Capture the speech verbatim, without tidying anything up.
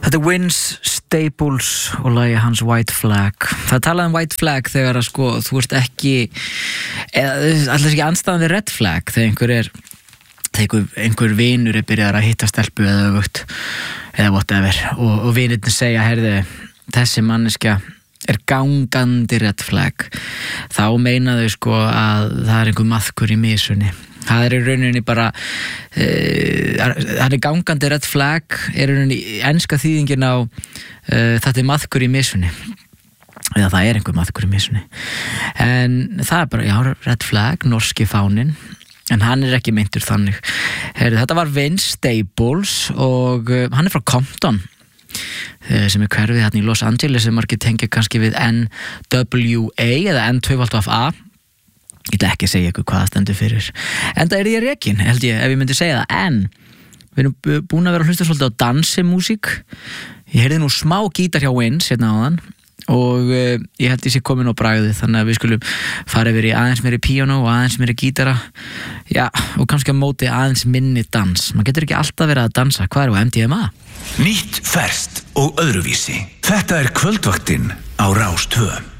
Þetta er Vince Staples og lagi hans White Flag. Það talaði um White Flag þegar að sko þú ert ekki eða alltaf ekki andstæðan við Red Flag þegar einhver er þegar einhver, einhver vinur er byrjað að hitta stelpu eða öfugt eða whatever og, og vinirnir segja heyrðu, þessi manneskja er gangandi Red Flag, þá meina þau sko að það er einhver maðkur í misunni. Það er í rauninni bara uh, það er gangandi Red Flag er í rauninni enska þýðingin á uh, þetta er maðkur í misunni eða það er einhver maðkur í misunni en það er bara, já, Red Flag, norski fáninn en hann er ekki meintur þannig. Heyri, þetta var Vince Staples og uh, hann er frá Compton uh, sem er hverfið hérna í Los Angeles sem margir tengja kannski við N W A eða N tvö A. Ég ætla ekki að segja ykkur hvað það stendur fyrir en það er ég rekin, held ég, ef ég myndi segja það en við erum búin að vera að hlusta svolítið á dansimúsík. Ég heyrði nú smá gítar hjá Vince hérna áðan og uh, ég held ég sé komin á bragðið þannig að við skulum fara yfir í aðeins meiri píanó og aðeins meiri gítara já, og kannski að móti aðeins minni dans. Man getur ekki alltaf verið að dansa. Hvað er á M D M A? Nýtt, ferskt og öðruvísi. Þetta er Kvöldvaktin á Rás tvö.